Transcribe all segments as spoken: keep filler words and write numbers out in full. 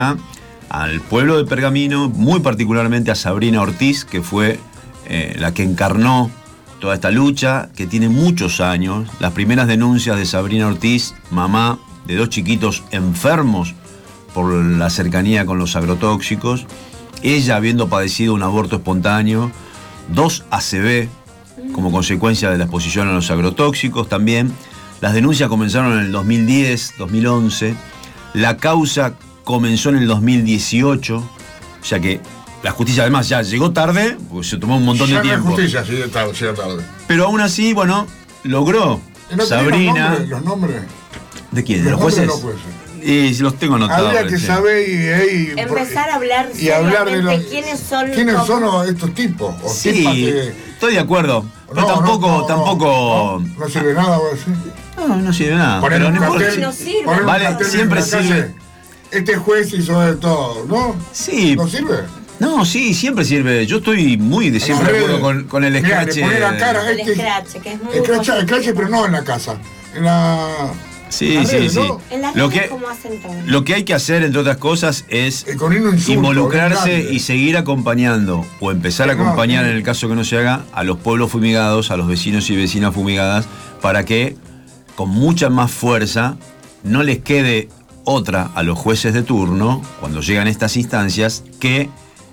al pueblo de Pergamino, muy particularmente a Sabrina Ortiz, que fue eh, la que encarnó toda esta lucha, que tiene muchos años. Las primeras denuncias de Sabrina Ortiz, mamá de dos chiquitos enfermos por la cercanía con los agrotóxicos, ella habiendo padecido un aborto espontáneo, dos A C V como consecuencia de la exposición a los agrotóxicos también. Las denuncias comenzaron en el dos mil diez, dos mil once, la causa comenzó en el dos mil dieciocho, o sea que la justicia además ya llegó tarde, porque se tomó un montón ya de tiempo. La justicia sí, tarde, sí, tarde. Pero aún así, bueno, logró. ¿No Sabrina. Los nombres, los nombres? ¿De quién? Los ¿De los jueces? No puede ser. Y los tengo anotados. Habría que recién. saber y, y empezar a hablar y hablar de los, quiénes son quiénes como... son estos tipos. O sí, que... estoy de acuerdo. Pero no, tampoco, no, no, tampoco. No, no sirve nada, voy a decir. No, no sirve nada. Poner Pero un no importa. cartel, no sirve. poner un Vale, cartel siempre en la calle, sirve. Este juez hizo de todo, ¿no? Sí. ¿No sirve? No, sí, siempre sirve. Yo estoy muy de siempre de acuerdo con, con el Mirá, escrache. le poner la cara a El este, escrache, que es muy el escrache, el escrache, pero no en la casa. En la. Sí, en sí, redes, sí. ¿no? En las Lo redes que, como hacen todo. lo que hay que hacer, entre otras cosas, es Eh, con un insulto, involucrarse grande. y seguir acompañando, o empezar a Sí, no, acompañar, sí. en el caso que no se haga, a los pueblos fumigados, a los vecinos y vecinas fumigadas, para que con mucha más fuerza no les quede otra a los jueces de turno, cuando llegan estas instancias, que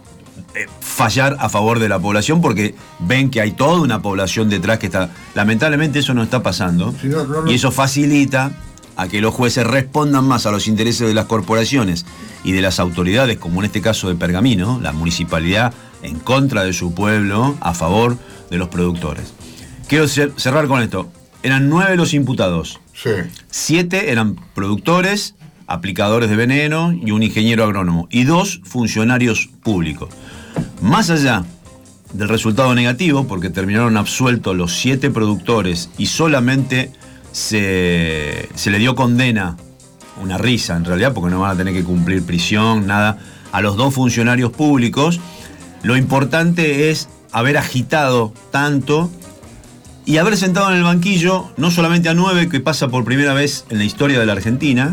eh, fallar a favor de la población, porque ven que hay toda una población detrás que está... Lamentablemente eso no está pasando, Sí, no, no, no. y eso facilita a que los jueces respondan más a los intereses de las corporaciones y de las autoridades, como en este caso de Pergamino, la municipalidad en contra de su pueblo, a favor de los productores. Quiero cerrar con esto. Eran nueve los imputados. Sí. Siete eran productores, aplicadores de veneno y un ingeniero agrónomo. Y dos funcionarios públicos. Más allá del resultado negativo, porque terminaron absueltos los siete productores y solamente se, se le dio condena, una risa en realidad, porque no van a tener que cumplir prisión, nada, a los dos funcionarios públicos, lo importante es haber agitado tanto y haber sentado en el banquillo no solamente a nueve, que pasa por primera vez en la historia de la Argentina,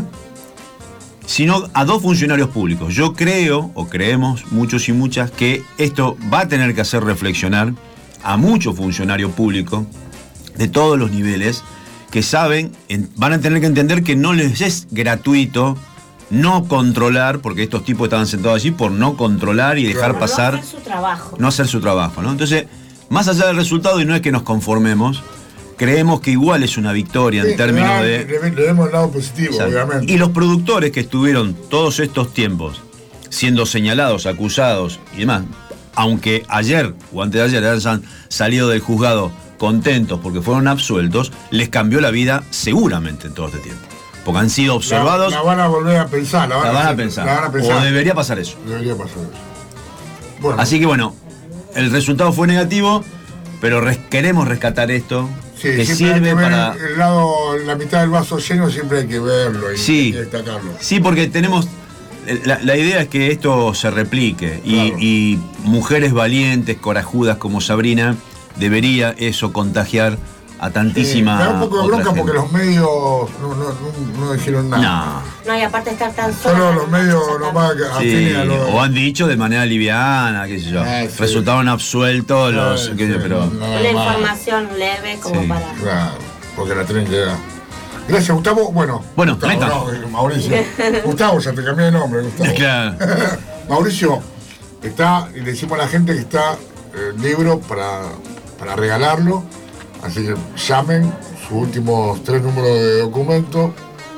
sino a dos funcionarios públicos. Yo creo, o creemos muchos y muchas, que esto va a tener que hacer reflexionar a muchos funcionarios públicos de todos los niveles, que saben, en, van a tener que entender que no les es gratuito no controlar, porque estos tipos estaban sentados allí por no controlar y dejar Por pasar... no hacer su trabajo. No hacer su trabajo, ¿no? Entonces, más allá del resultado, y no es que nos conformemos, creemos que igual es una victoria Sí, en términos le, de... Le, le vemos el lado positivo, Exacto. obviamente. Y los productores que estuvieron todos estos tiempos siendo señalados, acusados y demás, aunque ayer o antes de ayer hayan salido del juzgado contentos porque fueron absueltos, les cambió la vida seguramente en todo este tiempo. Porque han sido observados. La, la van a volver a pensar. La van, la van a, a pensar. La van a pensar. O debería pasar eso. Debería pasar eso. Bueno, Así que bueno, el resultado fue negativo, pero res- queremos rescatar esto, sí, que siempre hay sirve que ver para... el lado, la mitad del vaso lleno siempre hay que verlo y, Sí. y destacarlo. Sí, porque tenemos... La, la idea es que esto se replique y, Claro. y mujeres valientes, corajudas como Sabrina, debería eso contagiar a tantísima Sí, me da un poco de otra bronca gente. porque los medios no, no, no, no dijeron nada. No. No, y aparte estar tan Solo sola, los medios ya está. nomás que Sí, afines a los... o han dicho de manera liviana, qué sé yo. Ah, sí. Resultaron absueltos los... Ah, qué sé yo, sí, pero... nada Una más. información leve como Sí. para... Claro, porque la tienen que dar. Gracias, Gustavo. Bueno, Bueno, Gustavo, meta. no, eh, Mauricio. Gustavo, ya te cambié de nombre, Gustavo. Claro. Mauricio, está, y le decimos a la gente que está eh, el libro para, para regalarlo. Así que llamen sus últimos tres números de documento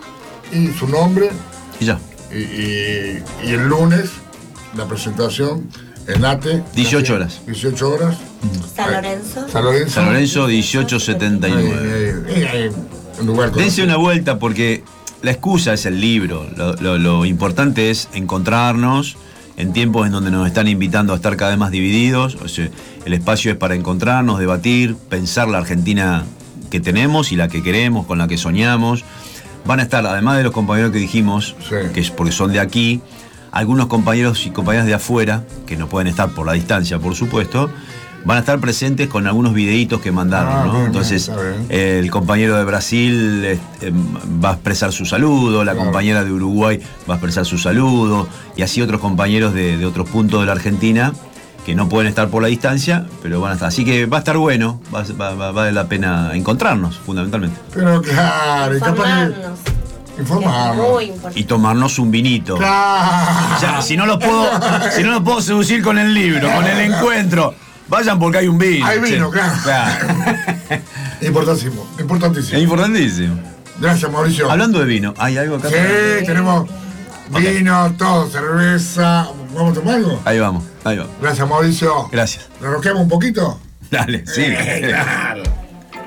y su nombre. Y ya. Y, y, y el lunes la presentación en A T E. dieciocho horas. dieciocho horas. San Lorenzo. San Lorenzo. San Lorenzo dieciocho setenta y nueve. Ahí, ahí, ahí, ahí, un lugar Dense conocido. una vuelta porque la excusa es el libro. Lo, lo- lo importante es encontrarnos en tiempos en donde nos están invitando a estar cada vez más divididos. O sea, el espacio es para encontrarnos, debatir, pensar la Argentina que tenemos y la que queremos, con la que soñamos. Van a estar, además de los compañeros que dijimos, Sí. que es porque son de aquí, algunos compañeros y compañeras de afuera, que no pueden estar por la distancia, por supuesto, van a estar presentes con algunos videitos que mandaron, Ah, ¿no? bien, Entonces, bien, está bien. eh, el compañero de Brasil este, va a expresar su saludo, la Claro. compañera de Uruguay va a expresar su saludo, y así otros compañeros de, de otros puntos de la Argentina que no pueden estar por la distancia, pero van a estar. Así que va a estar bueno, va, va, va- vale la pena encontrarnos, fundamentalmente. Pero claro, y capaz Informarnos. que. Informarnos. Es muy importante. Y tomarnos un vinito. Claro. Ya, si no los puedo, si no los puedo seducir con el libro, con el encuentro, vayan porque hay un vino. Hay vino, che. claro. Importantísimo, Es importantísimo. importantísimo. Gracias, Mauricio. Hablando de vino, ¿hay algo acá? Sí, tenemos vino, todo, cerveza. ¿Vamos a tomar algo? Ahí vamos, ahí vamos. Gracias, Mauricio. Gracias. ¿Nos roqueamos un poquito? Dale, sí. Claro.